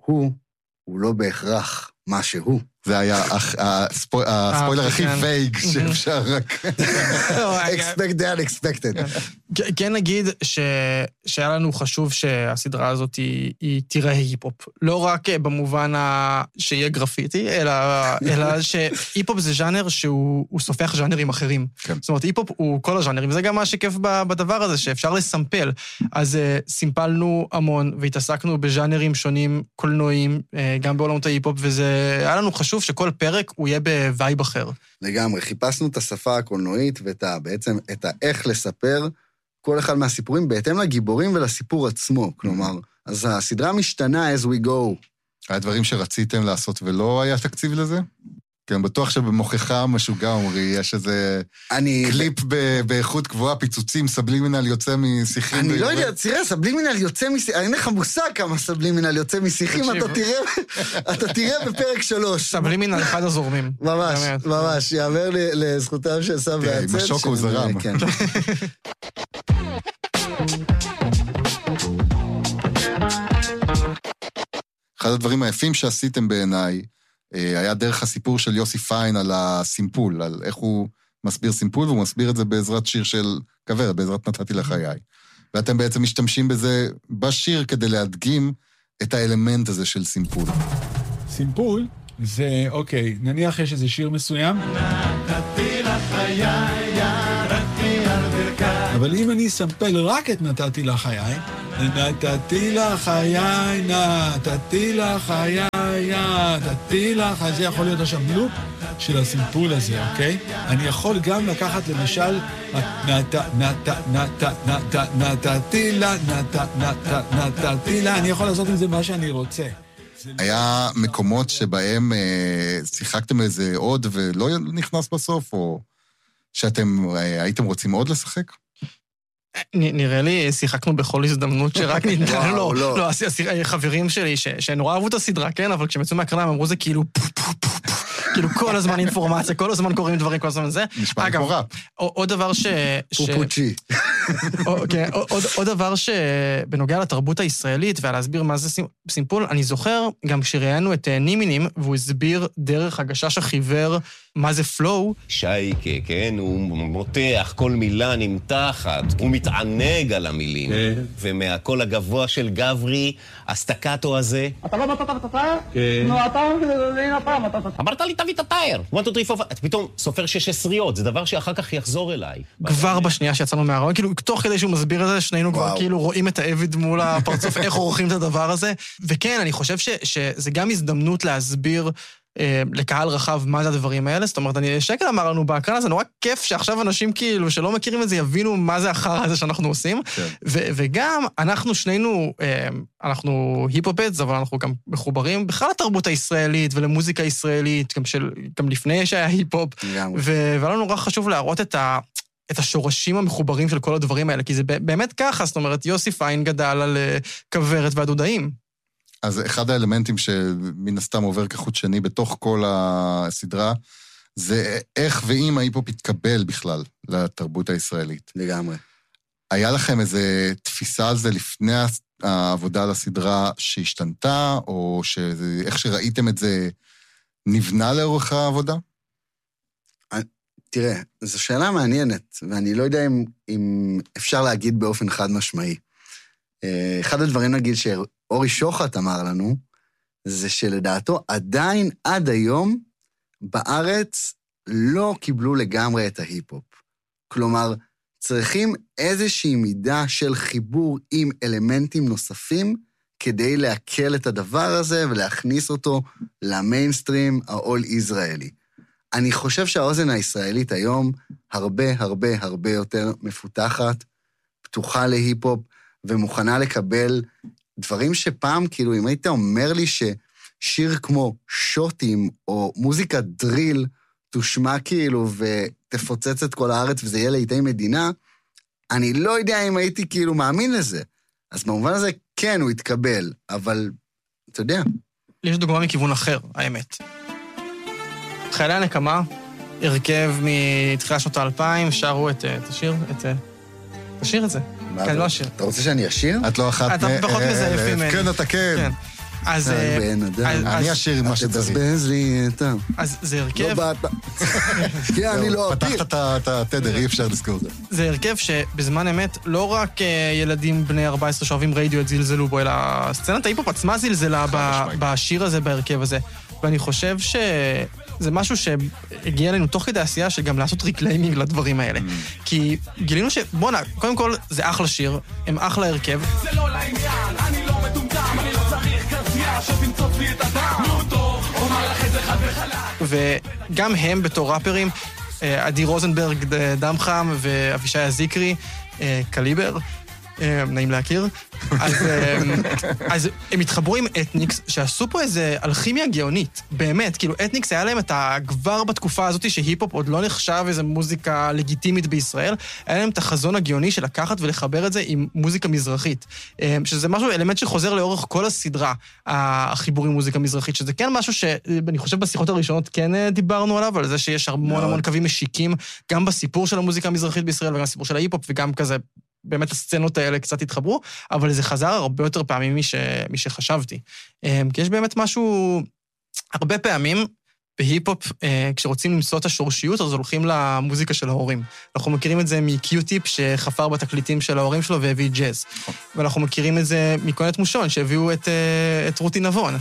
לא בהכרח מה שהוא. זה היה הספוילר הכי וייג שאפשר רק... expect the unexpected. כן נגיד שהיה לנו חשוב שהסדרה הזאת היא תראה היפ-הופ. לא רק במובן שיהיה גרפיטי, אלא שהיפ-הופ זה ז'אנר שהוא סופח ז'אנרים אחרים. זאת אומרת, היפ-הופ הוא כל הז'אנרים, וזה גם מה שכיף בדבר הזה, שאפשר לסמפל. אז סימפלנו המון, והתעסקנו בז'אנרים שונים, קולנועים, גם בעולמות ההיפ-הופ, וזה היה לנו חשוב שכל פרק הוא יהיה בווייב אחר. לגמרי, חיפשנו את השפה הקולנועית, ובעצם את האיך לספר, כל אחד מהסיפורים בהתאם לגיבורים ולסיפור עצמו, כלומר, אז הסדרה משתנה as we go. היה דברים שרציתם לעשות ולא היה תקציב לזה? כן, בטוח שבמוכחה משוגע, אומרי, יש איזה קליפ באיכות גבוהה, פיצוצים, סבלימינל יוצא משיחים. אני לא יודע, תראה, סבלימינל יוצא משיחים, אין לך מושג כמה סבלימינל יוצא משיחים, אתה תראה בפרק 3. סבלימינל אחד הזורמים. ממש, יאמר לזכותם של סב והצל. משוק הוא זרם. אחד הדברים היפים שעשיתם בעיניי, היה דרך הסיפור של יוסי פיין על הסימפול, על איך הוא מסביר סימפול, והוא מסביר את זה בעזרת שיר של כוורת, בעזרת נתתי לחיי. ואתם בעצם משתמשים בזה בשיר כדי להדגים את האלמנט הזה של סימפול. סימפול זה, אוקיי, נניח יש איזה שיר מסוים. נתתי לחיי, ירדתי על ברכי. אבל אם אני אסמפל רק את נתתי לחיי, נתתי לחיי, נתתי לחיי, נתתי לחיי, זה יכול להיות עכשיו לופ של הסימפול הזה, אוקיי? אני יכול גם לקחת למשל, נתתי לה, אני יכול לעשות עם זה מה שאני רוצה. היה מקומות שבהם שיחקתם איזה עוד ולא נכנס בסוף, או שאתם הייתם רוצים עוד לשחק? נראה לי, שיחקנו בכל הזדמנות שרק ניתן לו. לא, חברים שלי שנורא אהבו את הסדרה, כן, אבל כשהם יצאו מהקרנה, הם אמרו זה כאילו כאילו כל הזמן אינפורמציה, כל הזמן קוראים דברים, כל הזמן זה. נשמע נקורה. עוד דבר פופוצ'י. עוד דבר שבנוגע לתרבות הישראלית, ולהסביר מה זה סימפול, אני זוכר גם כשראיינו את נימינים, והוא הסביר דרך הגשש החיוור מה זה פלואו. שייקה, כן? הוא מותח, כל מילה נמתחת, הוא מתענג על המילים. ומהקול הגבוה של גברי, הסטקטו הזה... אתה לא נתת את התאר? כן. נו, אתה... אמרת לי תביא את התאר. 1, 2, 3, 4... אתה פתאום סופר 6 עשריות, זה דבר שאחר כך יחזור אליי. כבר בשנייה שיצאנו מהרעיון, כאילו, תוך כדי שהוא מסביר את זה, שנינו כבר כאילו רואים את האביד מול הפרצוף, איך עורכים את הדבר הזה. וכן, אני חושב שזה גם הזדמנות להסביר לקהל רחב מה זה הדברים האלה. זאת אומרת, שקל אמר לנו בהקרנה, זה נורא כיף שעכשיו אנשים כאילו שלא מכירים את זה יבינו מה זה החרא הזה שאנחנו עושים. וגם אנחנו שנינו, אנחנו היפופדס, אבל אנחנו גם מחוברים בכלל לתרבות הישראלית ולמוזיקה הישראלית, גם לפני שהיה היפופ. והיה לנו נורא חשוב להראות את השורשים המחוברים של כל הדברים האלה, כי זה באמת ככה, זאת אומרת, יוסי פיין גדל על כוורת והדודאים. אז אחד האלמנטים שמן הסתם עובר כחוט שני בתוך כל הסדרה, זה איך ואם ההיפופ התקבל בכלל לתרבות הישראלית. לגמרי. היה לכם איזו תפיסה על זה לפני העבודה על הסדרה שהשתנתה, או איך שראיתם את זה נבנה לאורך העבודה? תראה, זו שאלה מעניינת, ואני לא יודע אם אפשר להגיד באופן חד משמעי. אחד הדברים נגיד שאורי שוחט אמר לנו, זה שלדעתו עדיין עד היום בארץ לא קיבלו לגמרי את ההיפ-הופ. כלומר, צריכים איזושהי מידה של חיבור עם אלמנטים נוספים, כדי להקל את הדבר הזה ולהכניס אותו למיינסטרים העול ישראלי. אני חושב שהאוזן הישראלית היום הרבה הרבה הרבה יותר מפותחת, פתוחה להיפ-הופ, ומוכנה לקבל דברים שפעם, כאילו, אם היית אומר לי ששיר כמו שוטים, או מוזיקה דריל, תושמע כאילו, ותפוצץ את כל הארץ, וזה יהיה לעיתי מדינה, אני לא יודע אם הייתי כאילו מאמין לזה. אז במובן הזה, כן, הוא התקבל, אבל, אתה יודע. יש דוגמה מכיוון אחר, האמת. חיילי הנקמה, הרכב מתחילת שנות ה-2000, שרו את השיר, תשאיר את זה. כן, לא השיר. אתה רוצה שאני אשיר? את לא אחת... אתה פחות מזייפים ממני. כן, אתה כן. אז... אני אשיר מה שצריך. תתבזבז לי, טוב. אז זה הרכב... לא באת. כן, אני לא... פתחת את התדר, אי אפשר לזכור את זה. זה הרכב שבזמן אמת לא רק ילדים בני 14 שאוהבים רדיו זלזלו בו, אלא סצנת ההיפופ עצמה זלזלה בשיר הזה, בהרכב הזה. ואני חושב שזה משהו שהגיע אלינו תוך כדי עשייה שגם לעשות ריקליימינג לדברים האלה. כי גילינו בוא'נה, קודם כל זה אחלה שיר, הם אחלה הרכב. זה לא לעניין, אני לא מטומטם, אני לא צריך קרצייה שתמצוץ לי את הדם. נו טוב, אומר לך את זה חד וחלק. וגם הם בתור ראפרים, עדי רוזנברג דם חם ואבישי הזיקרי, קליבר, נעים להכיר. אז הם התחברו עם אתניקס, שעשו פה איזה אלכימיה גאונית, באמת, כאילו אתניקס היה להם את כבר בתקופה הזאת שהיפ-הופ עוד לא נחשב איזו מוזיקה לגיטימית בישראל, היה להם את החזון הגאוני של לקחת ולחבר את זה עם מוזיקה מזרחית, שזה משהו, אלמנט שחוזר לאורך כל הסדרה, החיבור עם מוזיקה מזרחית, שזה כן משהו שאני חושב בשיחות הראשונות כן דיברנו עליו, על זה שיש המון המון קווים משיקים, גם בסיפור של המוזיקה המזרחית בישראל, וגם בסיפור של ההיפ-הופ, וגם כזה באמת הסצנות האלה קצת התחברו, אבל זה חזר הרבה יותר פעמים משחשבתי. כי יש באמת משהו, הרבה פעמים, בהיפ-הופ, כשרוצים למצוא את השורשיות, אז הולכים למוזיקה של ההורים. אנחנו מכירים את זה מקיוטיפ, שחפר בתקליטים של ההורים שלו והביא ג'אז. ואנחנו מכירים את זה מקונת מושון, שהביאו את רותי נבון.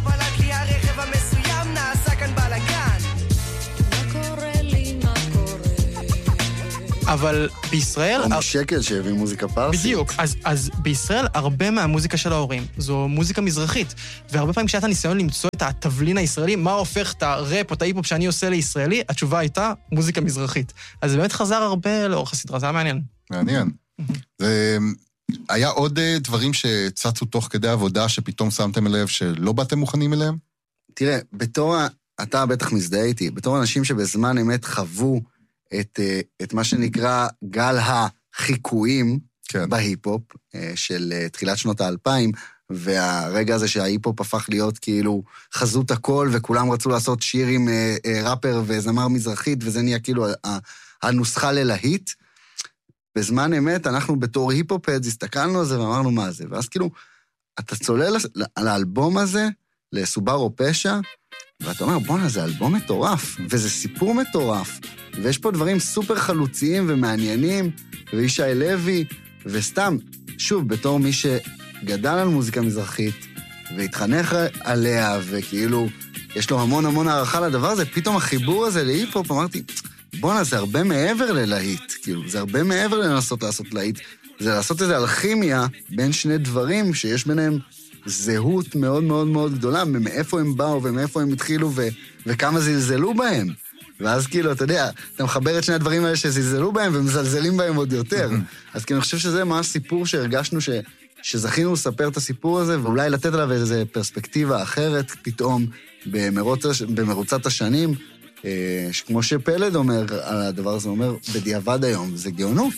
אבל בישראל... או משקל שהביא מוזיקה פרסית. בדיוק. אז בישראל הרבה מהמוזיקה של ההורים זו מוזיקה מזרחית. והרבה פעמים כשאתה ניסיון למצוא את התבלין הישראלי, מה הופך את הראפ או את ההיפ-הופ שאני עושה לישראלי, התשובה הייתה מוזיקה מזרחית. אז זה באמת חזר הרבה לאורך הסדרה, זה היה מעניין. מעניין. היה עוד דברים שצצו תוך כדי עבודה, שפתאום שמתם לב שלא באתם מוכנים אליהם? תראה, אתה בטח מזדהה איתי, בתור אנשים שבזמן אמת חוו את מה שנקרא גל החיקויים בהיפ-הופ של תחילת שנות ה-2000, והרגע הזה שההיפ-הופ הפך להיות כאילו חזות הכל, וכולם רצו לעשות שיר עם ראפר וזמר מזרחית, וזה נהיה כאילו הנוסחה ללהיט. בזמן אמת, אנחנו בתור היפ-הופ-אדס הסתכלנו על זה ואמרנו מה זה, ואז כאילו, אתה צולל על האלבום הזה, לסובארו פשע, ואתה אומר, בונה, זה אלבום מטורף, וזה סיפור מטורף, ויש פה דברים סופר חלוציים ומעניינים, וישי לוי, וסתם, שוב, בתור מי שגדל על מוזיקה מזרחית, והתחנך עליה, וכאילו, יש לו המון המון הערכה לדבר הזה, פתאום החיבור הזה להיפ-הופ, אמרתי, בונה, זה הרבה מעבר ללהיט, כאילו, זה הרבה מעבר לנסות לעשות להיט, זה לעשות איזו אלכימיה בין שני דברים שיש ביניהם זהות מאוד מאוד מאוד גדולה, מאיפה הם באו ומאיפה הם התחילו וכמה זלזלו בהם. ואז כאילו, אתה יודע, אתה מחבר את שני הדברים האלה שזלזלו בהם ומזלזלים בהם עוד יותר. אז כי אני חושב שזה ממש סיפור שהרגשנו שזכינו לספר את הסיפור הזה, ואולי לתת עליו איזו פרספקטיבה אחרת פתאום במרוצת השנים, שכמו שפלד אומר על הדבר הזה, אומר, בדיעבד היום, זה גאונות.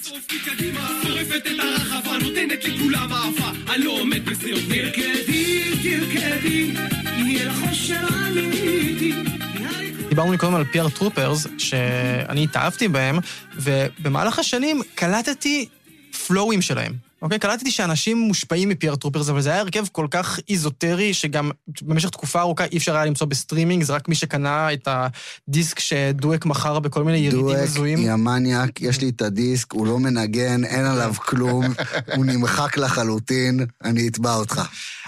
דיברנו מקודם על פייר טרופרס, שאני התאהבתי בהם, ובמהלך השנים קלטתי פלואים שלהם. אוקיי? קלטתי שאנשים מושפעים מפייר טרופרס, אבל זה היה הרכב כל כך איזוטרי, שגם במשך תקופה ארוכה אי אפשר היה למצוא בסטרימינג, זה רק מי שקנה את הדיסק שדואק מחר בכל מיני ירידים מזוהים. דואק, ימניאק, יש לי את הדיסק, הוא לא מנגן, אין עליו כלום, הוא נמחק לחלוטין, אני אתבע אותך.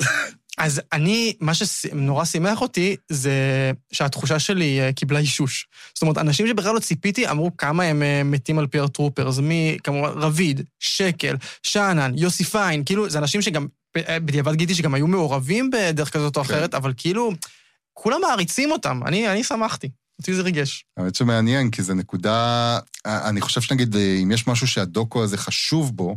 אז מה שנורא שימח אותי, זה שהתחושה שלי קיבלה אישוש. זאת אומרת, אנשים שבכלל לא ציפיתי, אמרו כמה הם מתים על פייר טרופרס, כמובן, רביד, שקל, שענן, יוסי פיין, כאילו, זה אנשים שגם, בדיעבד גידי שגם היו מעורבים בדרך כזאת או אחרת, אבל כאילו, כולם מעריצים אותם, אני שמחתי. אותי זה ריגש. האמת שמעניין, כי זה נקודה, אני חושב שנגיד, אם יש משהו שהדוקו הזה חשוב בו,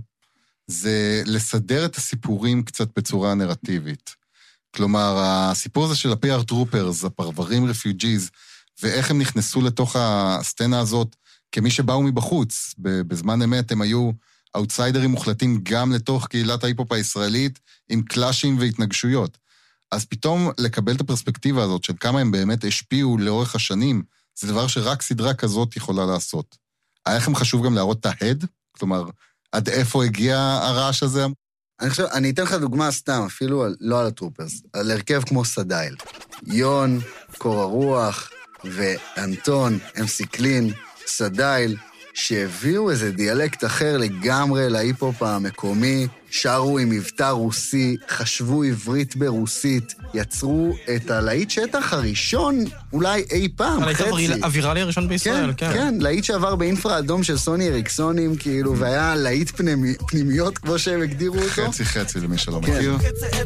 זה לסדר את הסיפורים קצת בצורה נרטיבית. כלומר, הסיפור הזה של הפייר טרופרס, הפרברים רפיוג'יז, ואיך הם נכנסו לתוך הסצנה הזאת, כמי שבאו מבחוץ, בזמן אמת הם היו אאוטסיידרים מוחלטים גם לתוך קהילת ההיפ-הופ הישראלית, עם קלאשים והתנגשויות. אז פתאום לקבל את הפרספקטיבה הזאת, של כמה הם באמת השפיעו לאורך השנים, זה דבר שרק סדרה כזאת יכולה לעשות. היה לכם חשוב גם להראות את ההד? כלומר, עד איפה הגיע הרעש הזה? אני אתן לך דוגמה סתם, אפילו לא על הטרופרס, על הרכב כמו סדייל. יון, קור הרוח ואנטון, אמסי קלין, סדייל, שהביאו איזה דיאלקט אחר לגמרי להיפ-הופ המקומי, שרו עם מבטא רוסי, חשבו עברית ברוסית, יצרו את הלהיט שטח הראשון, אולי אי פעם, חצי. הוויראלי הראשון בישראל, כן. כן, להיט שעבר באינפרה אדום של סוני אריקסונים, כאילו, והיה להיט פנימיות, כמו שהם הגדירו אותו. חצי למי שלא מכיר.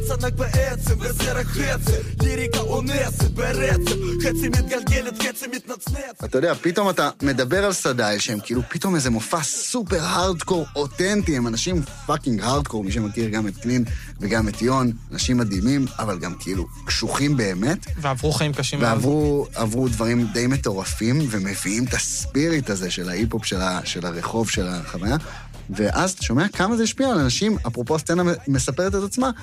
אתה יודע, פתאום אתה מדבר על סדייל, שהם כאילו פתאום איזה מופע סופר הארדקור אותנטי, הם אנשים פאקינג הארדקור, מי שמכיר גם את קלין וגם את יון, אנשים מדהימים, אבל גם כאילו קשוחים באמת. ועברו חיים קשים. ועברו דברים די מטורפים, ומביאים את הספיריט הזה של ההיפ-הופ, של הרחוב, של החוויה, ואז אתה שומע כמה זה השפיע על אנשים, אפרופו הסצנה מספרת את עצמה,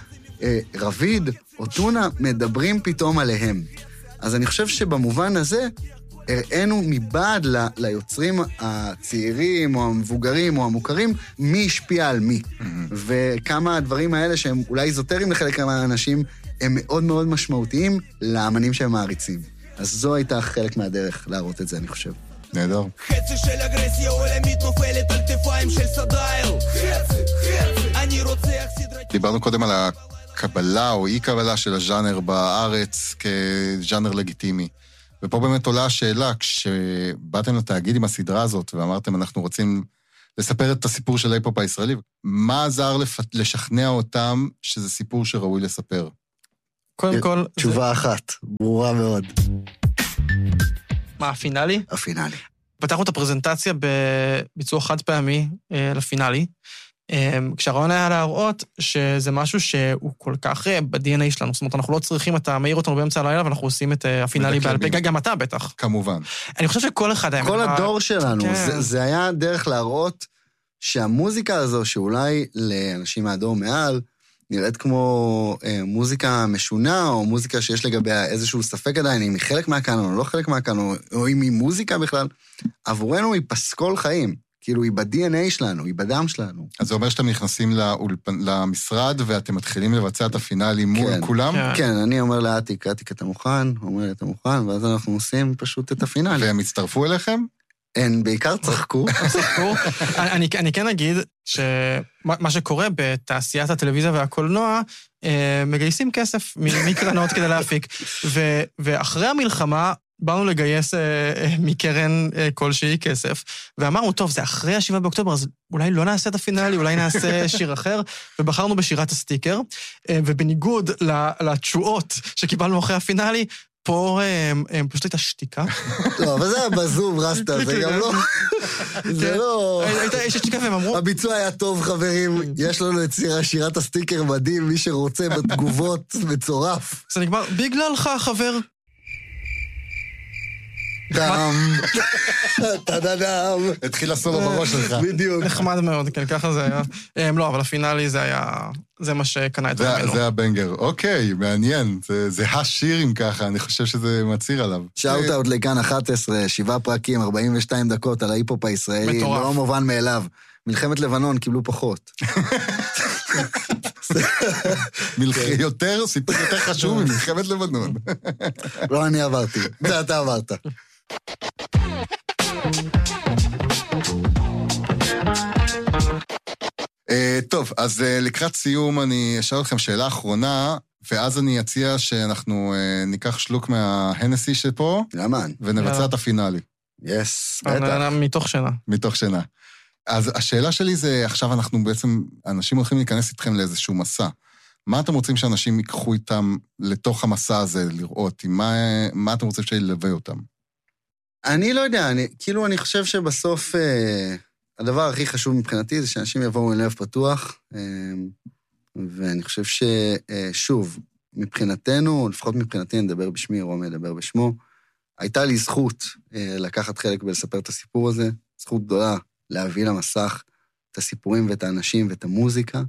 רביד או טונה מדברים פתאום עליהם. אז אני חושב שבמובן הזה, הראינו מבעד ליוצרים הצעירים או המבוגרים או המוכרים, מי השפיע על מי. וכמה הדברים האלה שהם אולי איזוטריים לחלק מהאנשים, הם מאוד מאוד משמעותיים לאמנים שהם מעריצים. אז זו הייתה חלק מהדרך להראות את זה, אני חושב. נהדר. חצי של אגרסיה עולמית נופלת על כתפיים של סדייל. אני רוצח סדרת... דיברנו קודם על הקבלה או אי-קבלה של הז'אנר בארץ כז'אנר לגיטימי. ופה באמת עולה השאלה, כשבאתם לתאגיד עם הסדרה הזאת ואמרתם, אנחנו רוצים לספר את הסיפור של היפ-הופ הישראלי, מה עזר לשכנע אותם שזה סיפור שראוי לספר? קודם כל... תשובה אחת, ברורה מאוד. מה, הפינאלי? הפינאלי. פתחנו את הפרזנטציה בביצוע חד פעמי לפינאלי, כשהרעיון היה להראות שזה משהו שהוא כל כך ב-DNA שלנו, זאת אומרת, אנחנו לא צריכים, אתה מעיר אותנו באמצע הלילה, ואנחנו עושים את הפינאלי בעל פה, גם אתה בטח. כמובן. אני חושב שכל אחד... כל הדור שלנו, זה היה דרך להראות שהמוזיקה הזו, שאולי לאנשים מהדור מעל, נראית כמו מוזיקה משונה, או מוזיקה שיש לגביה איזשהו ספק עדיין, אם היא חלק מהקאנון או לא חלק מהקאנון, או אם היא מוזיקה בכלל, עבורנו היא פסקול חיים. כאילו, היא ב-DNA שלנו, היא בדם שלנו. אז זה אומר שאתם נכנסים למשרד, ואתם מתחילים לבצע את הפינאלי מול כולם? כן, אני אומר לאטיק, אטיק, אתה מוכן? הוא אומר לי, אתה מוכן? ואז אנחנו עושים פשוט את הפינאלי. והם הצטרפו אליכם? הם בעיקר צחקו. אני כן אגיד שמה שקורה בתעשיית הטלוויזיה והקולנוע, מגייסים כסף מקרנות כדי להפיק. ואחרי המלחמה, באנו לגייס מקרן כלשהי כסף, ואמרנו, טוב, זה אחרי ה7 באוקטובר, אז אולי לא נעשה את הפינאלי, אולי נעשה שיר אחר, ובחרנו בשירת הסטיקר, ובניגוד לתשואות שקיבלנו אחרי הפינאלי, פה פשוט הייתה שתיקה. לא, אבל זה היה בזום, רסטה, זה גם לא... זה לא... הייתה שתיקה והם אמרו... הביצוע היה טוב, חברים, יש לנו את שירת הסטיקר מדהים, מי שרוצה בתגובות מצורף. זה נגמר, בגללך, חבר... דם, תדדם. התחיל הסולו בראש שלך. בדיוק. נחמד מאוד, כן, ככה זה היה. לא, אבל הפינאלי זה היה, זה מה שקנה את זה ממנו. זה הבנגר. אוקיי, מעניין. זה השיר אם ככה, אני חושב שזה מציר עליו. שאוט-אוט לכאן 11, 7 פרקים, 42 דקות על ההיפ-הופ הישראלי. מטורף. לא מובן מאליו. מלחמת לבנון קיבלו פחות. סיפור יותר חשוב ממלחמת לבנון. לא אני עברתי, זה אתה עברת. טוב, אז לקראת סיום אני אשאל אתכם שאלה אחרונה, ואז אני אציע שאנחנו ניקח שלוק מההנסי שפה, ונבצע את הפינאלי. יס, בטח. מתוך שינה. אז השאלה שלי זה, עכשיו אנחנו בעצם, אנשים הולכים להיכנס איתכם לאיזשהו מסע. מה אתם רוצים שאנשים ייקחו איתם לתוך המסע הזה, לראות? מה אתם רוצים שילווה אותם? אני לא יודע, אני חושב שבסוף הדבר הכי חשוב מבחינתי זה שאנשים יבואו עם לב פתוח, ואני חושב ששוב, מבחינתנו, לפחות מבחינתי, נדבר בשמי, רומי ידבר בשמו, הייתה לי זכות לקחת חלק ולספר את הסיפור הזה, זכות גדולה להביא למסך את הסיפורים ואת האנשים ואת המוזיקה,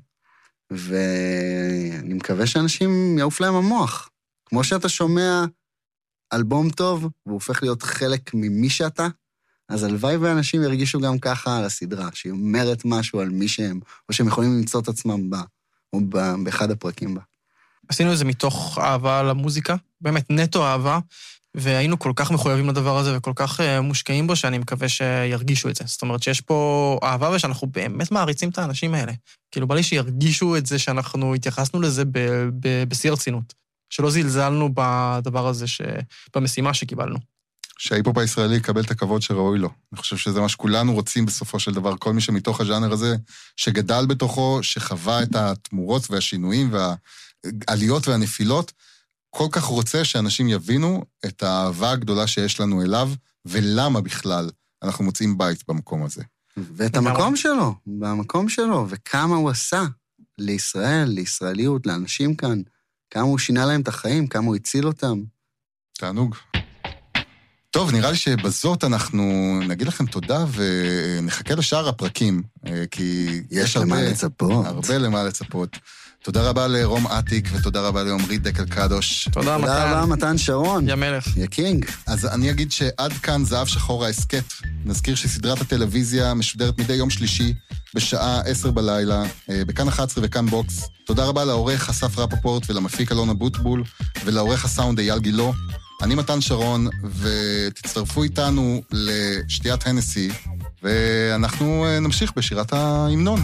ואני מקווה שאנשים יעוף להם המוח. כמו שאתה שומע אלבום טוב, והוא הופך להיות חלק ממי שאתה, אז הלוואי ואנשים ירגישו גם ככה על הסדרה, שהיא אומרת משהו על מי שהם, או שהם יכולים למצוא את עצמם בה, או באחד הפרקים בה. עשינו את זה מתוך אהבה למוזיקה, באמת נטו אהבה, והיינו כל כך מחויבים לדבר הזה וכל כך מושקעים בו, שאני מקווה שירגישו את זה. זאת אומרת שיש פה אהבה ושאנחנו באמת מעריצים את האנשים האלה. כאילו בא לי שירגישו את זה שאנחנו התייחסנו לזה בשיא הרצינות. שלא זלזלנו בדבר הזה, במשימה שקיבלנו. שההיפ-הופ הישראלי יקבל את הכבוד שראוי לו. אני חושב שזה מה שכולנו רוצים בסופו של דבר, כל מי שמתוך הז'אנר הזה, שגדל בתוכו, שחווה את התמורות והשינויים והעליות והנפילות, כל כך רוצה שאנשים יבינו את האהבה הגדולה שיש לנו אליו, ולמה בכלל אנחנו מוצאים בית במקום הזה. ואת המקום שלו, במקום שלו, וכמה הוא עשה לישראל, לישראליות, לאנשים כאן, כמה הוא שינה להם את החיים, כמה הוא הציל אותם. תענוג. טוב, נראה לי שבזאת אנחנו נגיד לכם תודה ונחכה לשאר הפרקים, כי יש למה לצפות. הרבה למה לצפות. תודה רבה לרום עתיק, ותודה רבה לעומרית דקל קדוש. תודה, מתן. תודה רבה, מתן שרון. יא מלך. יא קינג. אז אני אגיד שעד כאן זהב שחור ההסקט. נזכיר שסדרת הטלוויזיה משודרת מדי יום שלישי, בשעה 10 בלילה, בכאן 11 וכאן בוקס. תודה רבה לעורך אסף רפפורט ולמפיק אלונה בוטבול, ולעורך הסאונד אייל גילו. אני מתן שרון, ותצטרפו איתנו לשתיית הנסי, ואנחנו נמשיך בשירת ההמנון.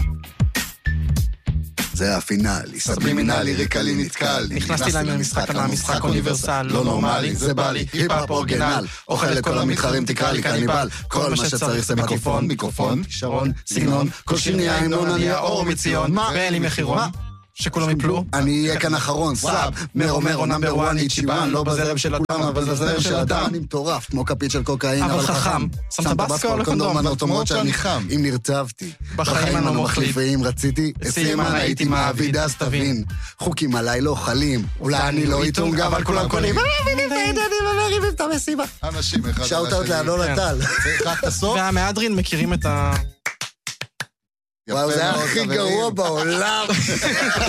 זה הפינאלי, סבלימינלי, ריקלי נתקל. נכנסתי להם למשחק, המשחק אוניברסל, לא נורמלי, זה בא לי, היפ-הופ אורגינל, אוכל את כל המתחרים, תקרא לי קניבל, כל מה שצריך זה מיקרופון, שרון, סגנון, כל שיר נהיה המנון, אני האור מציון, ואין לי מחירון. שכולם יפלו. אני אהיה כאן אחרון, סאב, מרו, נאמבר 1, איצ'יבן, לא בזרם של כולם, אבל בזרם של אדם. אני מטורף, כמו כפית של קוקאין, אבל חכם. שמת בסקו על הקונדום, הנורתומות שאני חם. אם נרצבתי, בחיים אני לא מחליט. ואם רציתי, אצלימן הייתי מעביד, אז תבין. חוקים עליי לא חלים, אולי אני לא איתונג, אבל כולם קונים. מריבים את המסיבה. אנשים אחד. שאוטות לאלון הטל. צריך רק את הסוף. והמהדרין מכירים את ה... וואו, זה הכי גרוע בעולם.